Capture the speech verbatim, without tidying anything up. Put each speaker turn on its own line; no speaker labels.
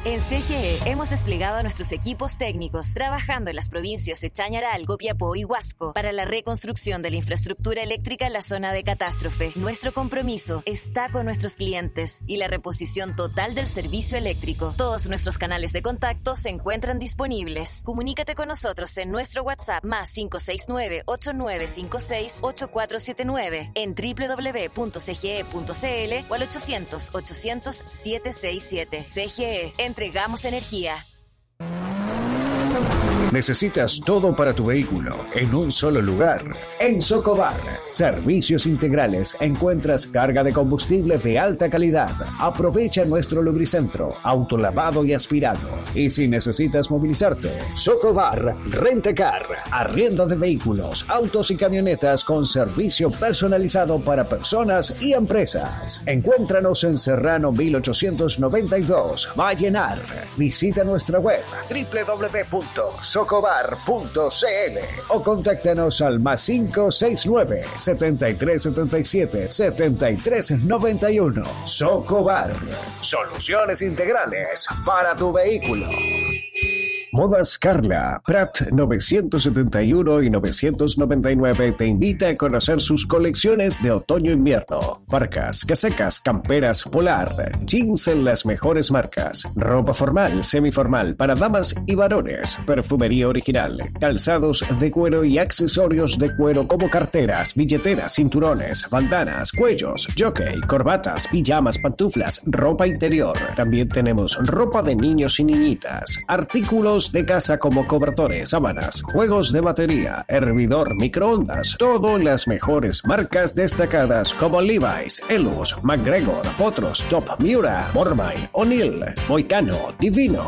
En C G E hemos desplegado a nuestros equipos técnicos trabajando en las provincias de Chañaral, Copiapó y Huasco para la reconstrucción de la infraestructura eléctrica en la zona de catástrofe. Nuestro compromiso está con nuestros clientes y la reposición total del servicio eléctrico. Todos nuestros canales de contacto se encuentran disponibles. Comunícate con nosotros en nuestro WhatsApp más cinco seis nueve, ocho nueve cinco seis, ocho cuatro siete nueve, en doble u doble u doble u punto c g e punto c l o al ochocientos, ochocientos, siete seis siete. C G E, entregamos energía.
Necesitas todo para tu vehículo en un solo lugar. En Socobar, servicios integrales. Encuentras carga de combustible de alta calidad. Aprovecha nuestro lubricentro, autolavado y aspirado. Y si necesitas movilizarte, Socobar Rentacar, arriendo de vehículos, autos y camionetas con servicio personalizado para personas y empresas. Encuéntranos en Serrano mil ochocientos noventa y dos, Vallenar. Visita nuestra web doble u doble u doble u punto socobar punto c l o contáctanos al más cinco seis nueve, setenta y tres setenta y siete, setenta y tres noventa y uno. Socobar, soluciones integrales para tu vehículo. Modas Carla, Prat novecientos setenta y uno y novecientos noventa y nueve te invita a conocer sus colecciones de otoño-invierno. Parcas, casacas, camperas, polar, jeans en las mejores marcas, ropa formal, semiformal para damas y varones, perfumería original, calzados de cuero y accesorios de cuero como carteras, billeteras, cinturones, bandanas, cuellos, jockey, corbatas, pijamas, pantuflas, ropa interior. También tenemos ropa de niños y niñitas, artículos de casa como cobertores, sábanas, juegos de batería, hervidor, microondas, todo en las mejores marcas destacadas como Levi's, Elus, McGregor, Potros, Top, Miura, Mormay, O'Neill, Moicano, Divino,